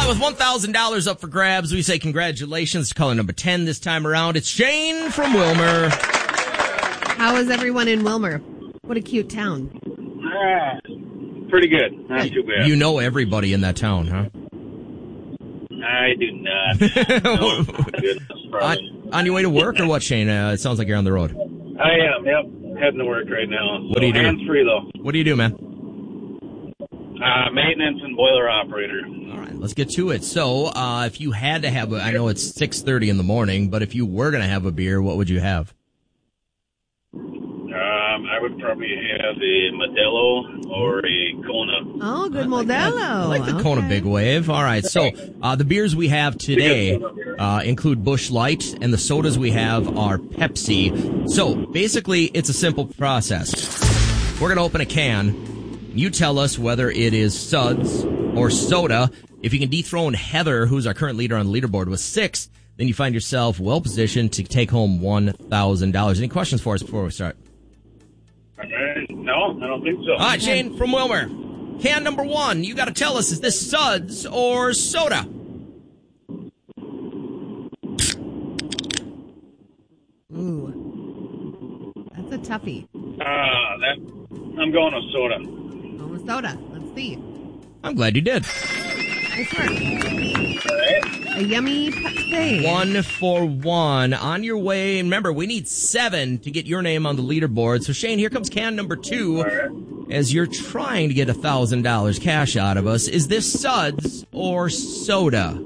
with $1,000 up for grabs, we say congratulations to caller number 10 this time around. It's Shane from Wilmer. How is everyone in Wilmer? What a cute town. Pretty good. Not too bad. You know everybody in that town, huh? I do not. No, goodness, on your way to work or what, Shane? It sounds like you're on the road. I am, yep. Heading to work right now. What do you do? Hands-free, though. What do you do, man? Maintenance and boiler operator. All right, let's get to it. So, if you had to have I know it's 6:30 in the morning, but if you were going to have a beer, what would you have? I would probably have a Modelo or a Kona. Oh, good Modelo. I like the Kona Big Wave. All right, so the beers we have today include Busch Light, and the sodas we have are Pepsi. So, basically, it's a simple process. We're going to open a can. You tell us whether it is Suds or soda. If you can dethrone Heather, who's our current leader on the leaderboard, with 6, then you find yourself well-positioned to take home $1,000. Any questions for us before we start? No, I don't think so. All right, Shane from Wilmer. Can number 1, you got to tell us, is this Suds or soda? Ooh. That's a toughie. I'm going with soda. Going with soda. Let's see. I'm glad you did. Nice work. A yummy Pepsi. 1 for 1. On your way. Remember, we need 7 to get your name on the leaderboard. So, Shane, here comes can number 2 as you're trying to get $1,000 cash out of us. Is this Suds or soda?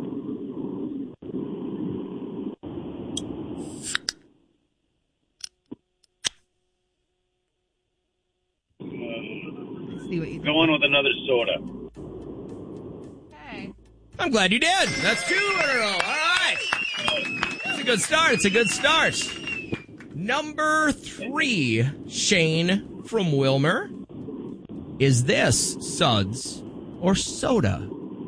Let's see what you think. Going with another soda. I'm glad you did. That's 2 in a row. All right. It's a good start. It's a good start. Number 3, Shane from Wilmer. Is this Suds or soda?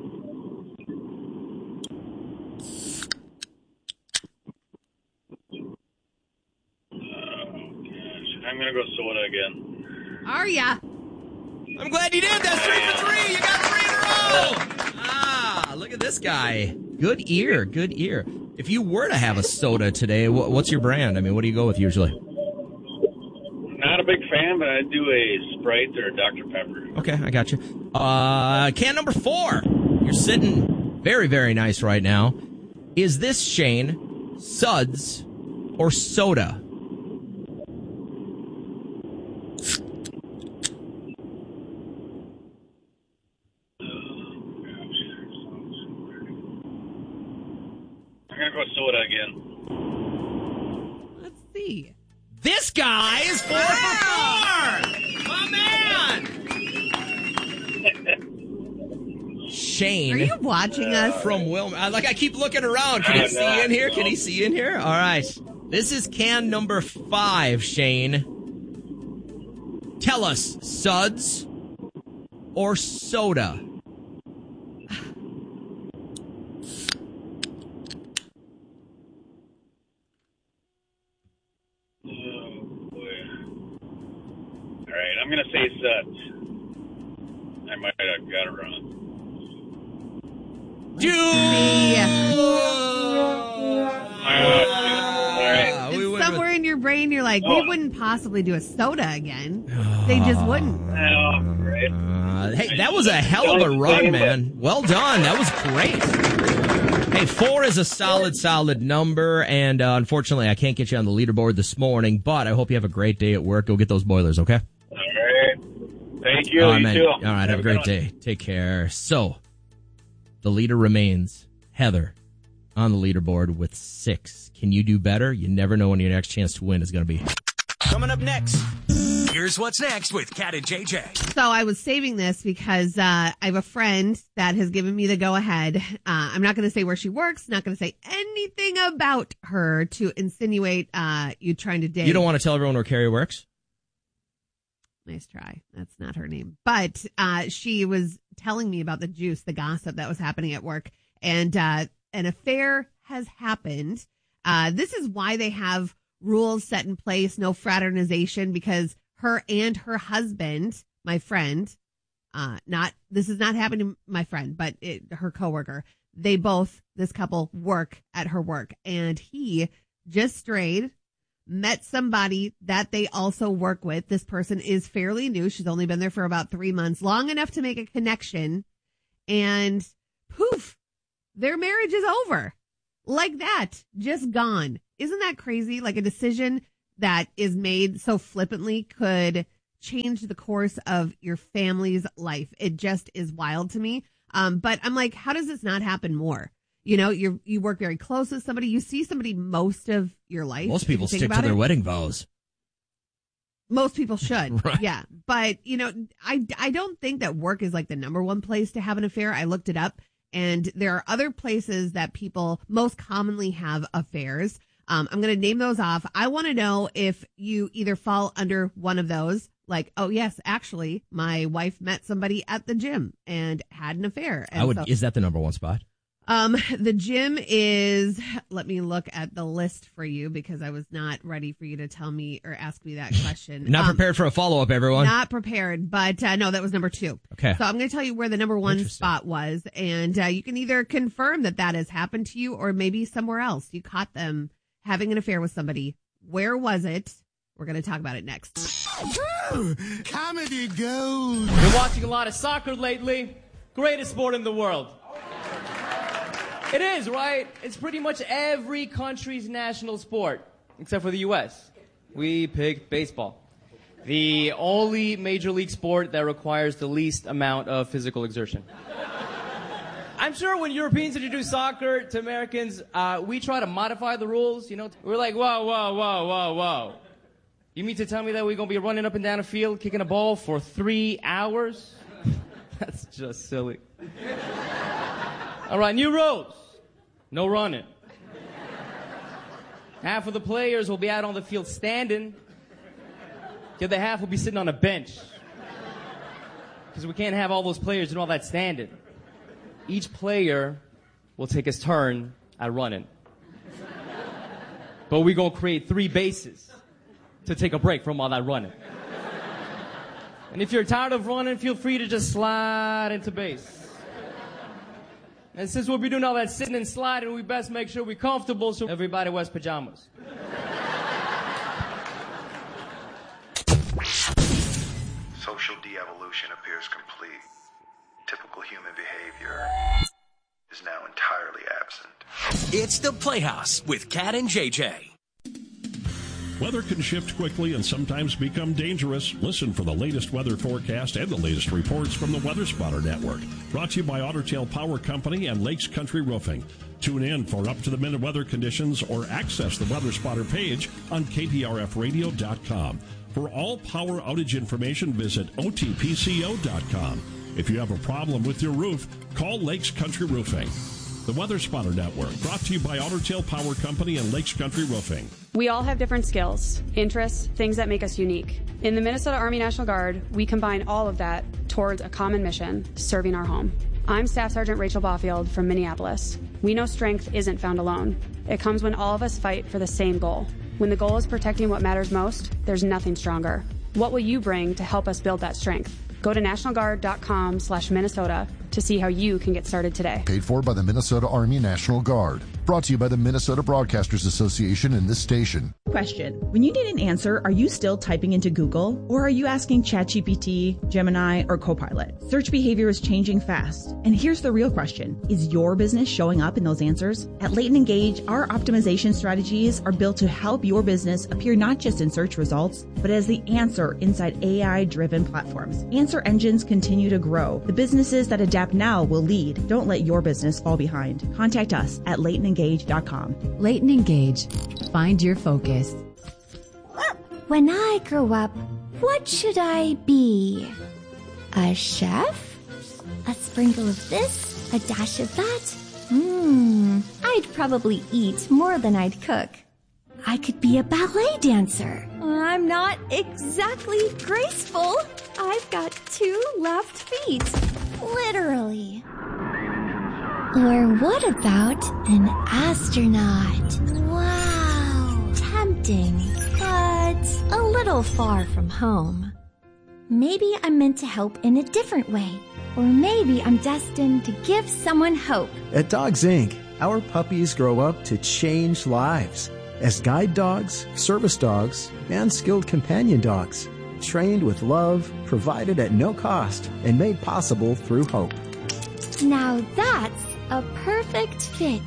I'm going to go soda again. Are ya? I'm glad you did. That's 3 for 3. You got 3 in a row. Look at this guy. Good ear. Good ear. If you were to have a soda today, what's your brand? I mean, what do you go with usually? Not a big fan, but I do a Sprite or a Dr. Pepper. Okay, I got you. Can number 4. You're sitting very, very nice right now. Is this, Shane, Suds or soda? I'm going to go soda again. Let's see. This guy is 4 for 4! My man! Shane. Are you watching us? From Wilmer. I keep looking around. Can he see in here? Can he see in here? All right. This is can number 5, Shane. Tell us, Suds or soda? I'm going to say Suds. I might have got it wrong. It's somewhere in your brain you're like, they wouldn't possibly do a soda again. They just wouldn't. Hey, that was a hell of a run, man. Well done. That was great. Hey, 4 is a solid number, and unfortunately, I can't get you on the leaderboard this morning, but I hope you have a great day at work. Go get those boilers, okay? All right. Thank you. You too. All right, have a great day. Take care. So, the leader remains Heather on the leaderboard with 6. Can you do better? You never know when your next chance to win is going to be. Coming up next, here's what's next with Kat and JJ. So I was saving this because I have a friend that has given me the go-ahead. I'm not going to say where she works, not going to say anything about her to insinuate you trying to date. You don't want to tell everyone where Carrie works? Nice try. That's not her name. But she was telling me about the juice, the gossip that was happening at work. And an affair has happened. This is why they have rules set in place, no fraternization, because her and her husband, my friend, This is not happening to my friend, but her coworker. This couple work at her work, and he just strayed, met somebody that they also work with. This person is fairly new. She's only been there for about 3 months, long enough to make a connection, and poof, their marriage is over. Like that, just gone. Isn't that crazy? Like a decision that is made so flippantly could change the course of your family's life. It just is wild to me. But I'm like, how does this not happen more? You know, you work very close with somebody. You see somebody most of your life. Most people stick to their wedding vows. Most people should. Right. Yeah. But, you know, I don't think that work is like the number one place to have an affair. I looked it up, and there are other places that people most commonly have affairs. I'm going to name those off. I want to know if you either fall under one of those. Like, oh, yes, actually, my wife met somebody at the gym and had an affair. And is that the number one spot? The gym is, let me look at the list for you because I was not ready for you to tell me or ask me that question. Not prepared for a follow-up, everyone. Not prepared, but no, that was number 2. Okay. So I'm going to tell you where the number 1 spot was, and you can either confirm that has happened to you or maybe somewhere else. You caught them having an affair with somebody. Where was it? We're going to talk about it next. Comedy gold. Been watching a lot of soccer lately. Greatest sport in the world. It is, right? It's pretty much every country's national sport, except for the U.S. We picked baseball. The only major league sport that requires the least amount of physical exertion. I'm sure when Europeans introduce soccer to Americans, we try to modify the rules, you know. We're like, whoa. You mean to tell me that we're going to be running up and down a field, kicking a ball for 3 hours? That's just silly. All right, new rules. No running. Half of the players will be out on the field standing. The other half will be sitting on a bench. Because we can't have all those players doing all that standing. Each player will take his turn at running. But we're going to create 3 bases to take a break from all that running. And if you're tired of running, feel free to just slide into base. And since we'll be doing all that sitting and sliding, we best make sure we're comfortable so everybody wears pajamas. Social de-evolution appears complete. Typical human behavior is now entirely absent. It's the Playhouse with Kat and JJ. Weather can shift quickly and sometimes become dangerous. Listen for the latest weather forecast and the latest reports from the Weather Spotter Network. Brought to you by Otter Tail Power Company and Lakes Country Roofing. Tune in for up-to-the-minute weather conditions or access the Weather Spotter page on KTRFradio.com. For all power outage information, visit OTPCO.com. If you have a problem with your roof, call Lakes Country Roofing. The Weather Spotter Network, brought to you by Otter Tail Power Company and Lakes Country Roofing. We all have different skills, interests, things that make us unique. In the Minnesota Army National Guard, we combine all of that towards a common mission, serving our home. I'm Staff Sergeant Rachel Baufield from Minneapolis. We know strength isn't found alone. It comes when all of us fight for the same goal. When the goal is protecting what matters most, there's nothing stronger. What will you bring to help us build that strength? Go to nationalguard.com/Minnesota to see how you can get started today. Paid for by the Minnesota Army National Guard. Brought to you by the Minnesota Broadcasters Association and this station. Question. When you need an answer, are you still typing into Google? Or are you asking ChatGPT, Gemini, or Copilot? Search behavior is changing fast. And here's the real question. Is your business showing up in those answers? At Leighton Engage, our optimization strategies are built to help your business appear not just in search results, but as the answer inside AI-driven platforms. Answer engines continue to grow. The businesses that adapt now will lead. Don't let your business fall behind. Contact us at LeightonEngage.com. Leighton Engage. Find your focus. When I grow up, what should I be? A chef? A sprinkle of this? A dash of that? I'd probably eat more than I'd cook. I could be a ballet dancer. I'm not exactly graceful. I've got 2 left feet. Literally. Or what about an astronaut? Wow. Tempting, but a little far from home. maybe I'm meant to help in a different way. Or maybe I'm destined to give someone hope. At Dogs Inc., our puppies grow up to change lives as guide dogs, service dogs, and skilled companion dogs. Trained with love, provided at no cost, and made possible through hope. Now that's a perfect fit.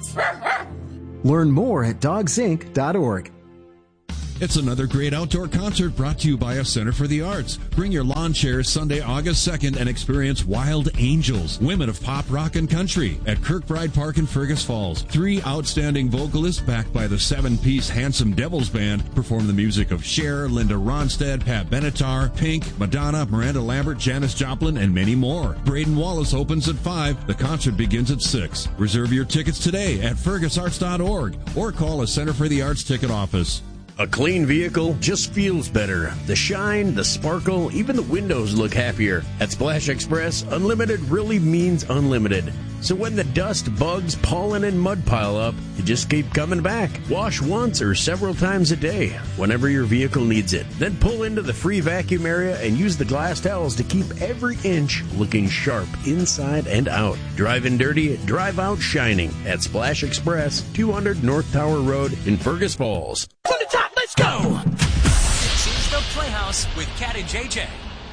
Learn more at dogsinc.org. It's another great outdoor concert brought to you by a Center for the Arts. Bring your lawn chairs Sunday, August 2nd and experience Wild Angels, women of pop, rock, and country at Kirkbride Park in Fergus Falls. 3 outstanding vocalists backed by the 7-piece Handsome Devils Band perform the music of Cher, Linda Ronstadt, Pat Benatar, Pink, Madonna, Miranda Lambert, Janis Joplin, and many more. Braden Wallace opens at 5. The concert begins at 6. Reserve your tickets today at fergusarts.org or call a Center for the Arts ticket office. A clean vehicle just feels better. The shine, the sparkle, even the windows look happier. At Splash Express, unlimited really means unlimited. So when the dust, bugs, pollen, and mud pile up, you just keep coming back. Wash once or several times a day, whenever your vehicle needs it. Then pull into the free vacuum area and use the glass towels to keep every inch looking sharp inside and out. Drive in dirty, drive out shining at Splash Express, 200 North Tower Road in Fergus Falls. From the top, let's go! This is The Playhouse with Kat and JJ.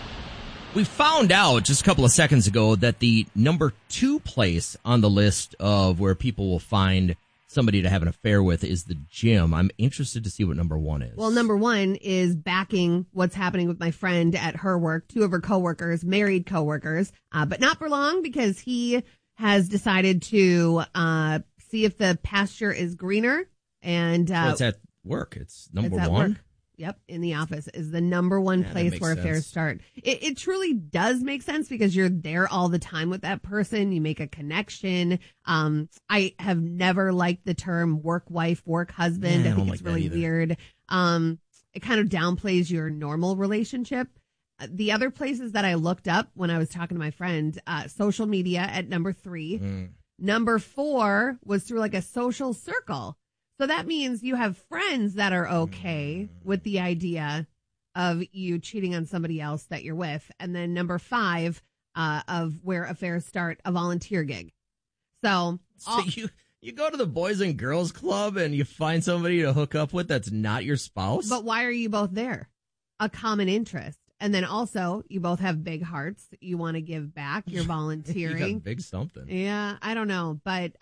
We found out just a couple of seconds ago that the number 2 place on the list of where people will find somebody to have an affair with is the gym. I'm interested to see what number 1 is. Well, number 1 is backing what's happening with my friend at her work. 2 of her coworkers, married coworkers, but not for long because he has decided to see if the pasture is greener. And it's at work. It's number 1. Work. Yep, in the office is the number 1 place where affairs start. It truly does make sense because you're there all the time with that person. You make a connection. I have never liked the term work wife, work husband. I think it's really weird. It kind of downplays your normal relationship. The other places that I looked up when I was talking to my friend, social media at number 3. Number 4 was through like a social circle. So that means you have friends that are okay with the idea of you cheating on somebody else that you're with. And then number 5 of where affairs start, a volunteer gig. So you go to the Boys and Girls Club and you find somebody to hook up with that's not your spouse? But why are you both there? A common interest. And then also, you both have big hearts. You want to give back. You're volunteering. You got big something. Yeah, I don't know. But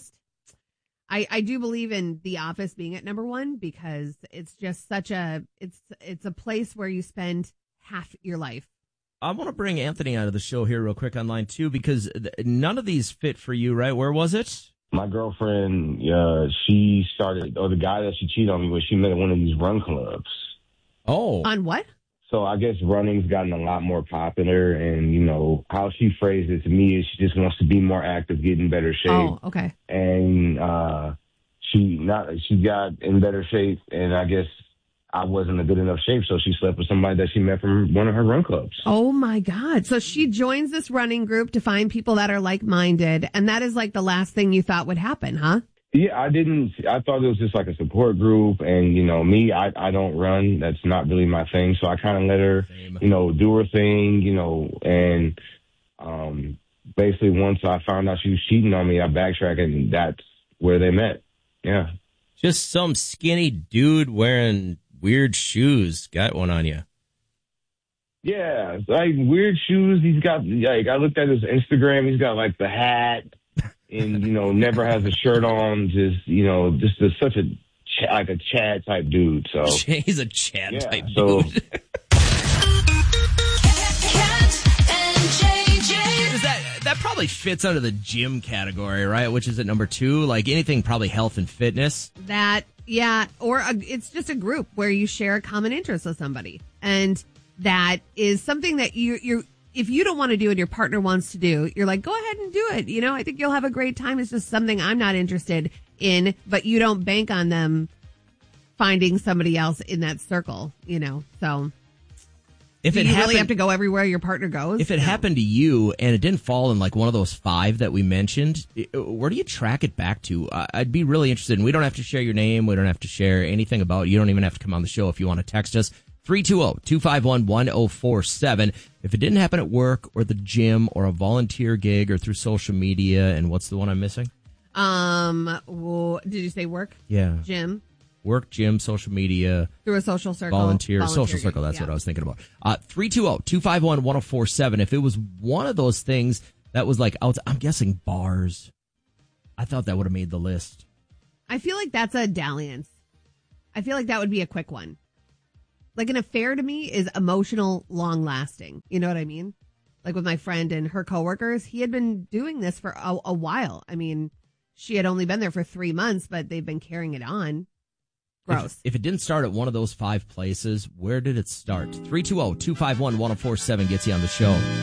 I do believe in The Office being at number 1 because it's just such it's a place where you spend half your life. I want to bring Anthony out of the show here real quick online too because none of these fit for you, right? Where was it? My girlfriend, she started, or the guy that she cheated on me with, she met at one of these run clubs. Oh. On what? So I guess running's gotten a lot more popular, and, you know, how she phrased it to me is she just wants to be more active, get in better shape. Oh, okay. And she got in better shape, and I guess I wasn't in a good enough shape, so she slept with somebody that she met from one of her run clubs. Oh, my God. So she joins this running group to find people that are like-minded, and that is like the last thing you thought would happen, huh? Yeah, I thought it was just like a support group, and, you know, me, I don't run. That's not really my thing. So I kind of let her, you know, do her thing, you know, and basically once I found out she was cheating on me, I backtracked, and that's where they met. Yeah. Just some skinny dude wearing weird shoes got one on you. Yeah, like weird shoes. He's got, like, I looked at his Instagram. He's got like the hat. And, you know, never has a shirt on, just, you know, just such a Chad type dude. So he's a Chad type so. dude. That probably fits under the gym category, right? Which is at number 2, like anything probably health and fitness. It's just a group where you share a common interest with somebody. And that is something that you're if you don't want to do it, your partner wants to do, you're like, go ahead and do it. You know, I think you'll have a great time. It's just something I'm not interested in, but you don't bank on them finding somebody else in that circle, you know, so. If it really have to go everywhere your partner goes? If it happened to you and it didn't fall in like one of those 5 that we mentioned, where do you track it back to? I'd be really interested. And we don't have to share your name. We don't have to share anything about it. You don't even have to come on the show if you want to text us. 320-251-1047. If it didn't happen at work or the gym or a volunteer gig or through social media, and what's the one I'm missing? Well, did you say work? Yeah. Gym. Work, gym, social media. Through a social circle. Volunteer social circle. That's what I was thinking about. 320-251-1047. If it was one of those things that was like, I'm guessing bars. I thought that would have made the list. I feel like that's a dalliance. I feel like that would be a quick one. Like an affair to me is emotional, long lasting. You know what I mean? Like with my friend and her coworkers, he had been doing this for a while. I mean, she had only been there for 3 months, but they've been carrying it on. Gross. If it didn't start at one of those 5 places, where did it start? 320-251-1047 gets you on the show.